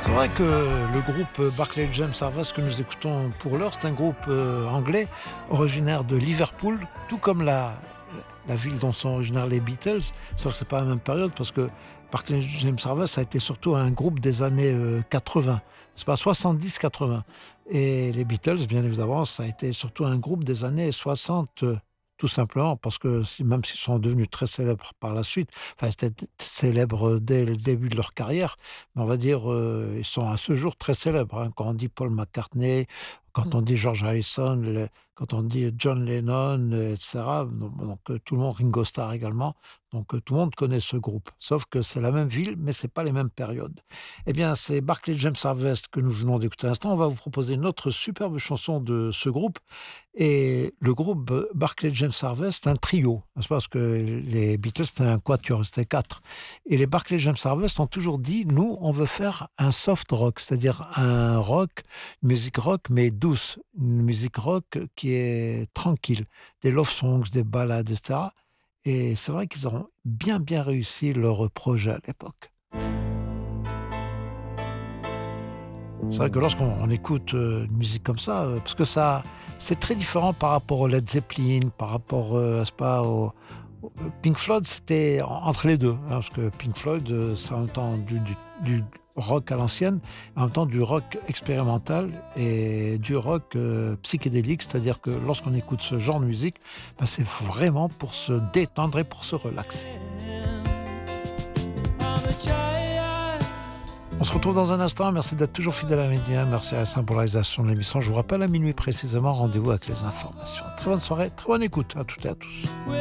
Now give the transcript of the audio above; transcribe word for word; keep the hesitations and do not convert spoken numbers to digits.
C'est vrai que le groupe Barclay James Harvest que nous écoutons pour l'heure, c'est un groupe euh, anglais originaire de Liverpool, tout comme la, la ville dont sont originaires les Beatles. C'est vrai que c'est pas la même période parce que Barclay James Harvest a été surtout un groupe des années euh, quatre-vingts. C'est pas soixante-dix quatre-vingts. Et les Beatles, bien évidemment, ça a été surtout un groupe des années soixante. euh, Tout simplement parce que si- même s'ils sont devenus très célèbres par la suite, enfin c'était célèbres dès le début de leur carrière, mais on va dire euh, ils sont à ce jour très célèbres, hein. Quand on dit Paul McCartney, quand on dit George Harrison, le- quand on dit John Lennon, euh, et cetera. Donc, donc, euh, tout le monde, Ringo Starr également, donc euh, tout le monde connaît ce groupe. Sauf que c'est la même ville, mais c'est pas les mêmes périodes. Eh bien, c'est Barclay James Harvest que nous venons d'écouter à l'instant. On va vous proposer une autre superbe chanson de ce groupe. Et le groupe euh, Barclay James Harvest, c'est un trio, n'est-ce pas? Parce que les Beatles, c'était un quatuor, c'était quatre. Et les Barclay James Harvest ont toujours dit, nous, on veut faire un soft rock, c'est-à-dire un rock, une musique rock, mais douce, une musique rock qui est tranquille, des love songs, des ballades, et cetera. Et c'est vrai qu'ils ont bien, bien réussi leur projet à l'époque. C'est vrai que lorsqu'on on écoute euh, une musique comme ça, euh, parce que ça, c'est très différent par rapport au Led Zeppelin, par rapport, euh, n'est-ce pas, au, au- Pink Floyd, c'était en- entre les deux, hein, parce que Pink Floyd, euh, c'est en même temps du, du- du rock à l'ancienne, en même temps du rock expérimental et du rock euh, psychédélique, c'est-à-dire que lorsqu'on écoute ce genre de musique, ben, c'est vraiment pour se détendre et pour se relaxer. On se retrouve dans un instant. Merci d'être toujours fidèle à Média. Merci à la symbolisation de l'émission. Je vous rappelle à minuit précisément, rendez-vous avec les informations. Très bonne soirée, très bonne écoute à toutes et à tous.